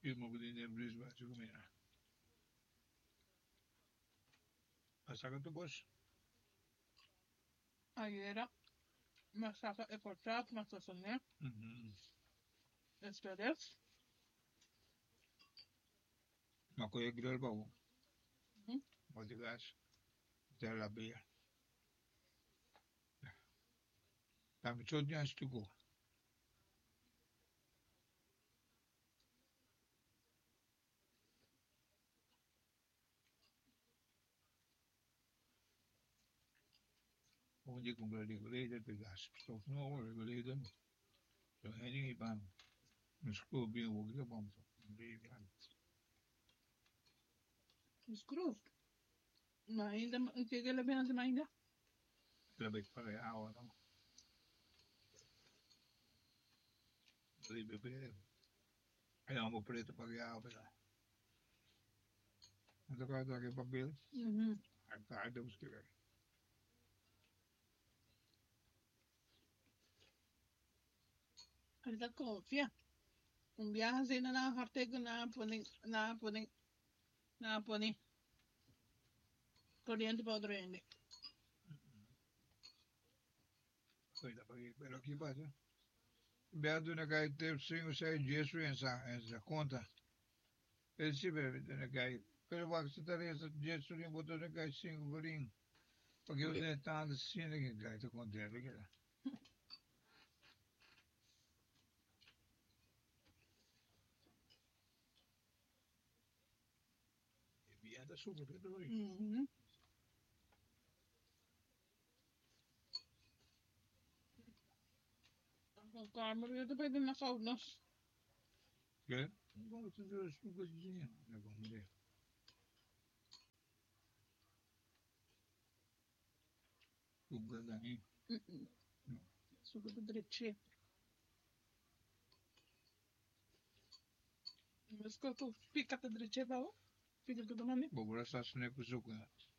Il m'a dit de brise ba tu comme ça. Asa que tu boss. Ayer masaka ekortat masasone Mhm. esperes. Ma ko ye grill ba wo. Mhm. Mo di gas. Te la bia. Tam chod nya stu go. Mo di kung di glade te gas. So no wo glade. So any ban. Mi sco bi wo ge bom so. Bi ban. Skruv. Mainda kegele ben mainda. La bit pa ya wa no. Li be be. Ay mo preto pa ya wa. Ito ka to ke papel. Mhm. Ata ada uski. Alta confia. Un viaje sin na harte na poni corriente pa odrende. Coisa pa pero aqui passa. Beado na gai teve 5 6 dias essa conta. Ele se bebe na gai. Pero vai que tá essa dia surinho botou na gai 5 golinho. Porque eu tenho tanto assim que gai tá contando que lá. E biada super Pedro aí. Mhm. Karma itu pwede na kaunos. Que? Vamos fazer as coisinhas. Não vamos ver. O gandarim. Sugo bedretche. Mas ko tu pika te dretche ba o? Pika tu domani. Vou gostar se não é com o suco.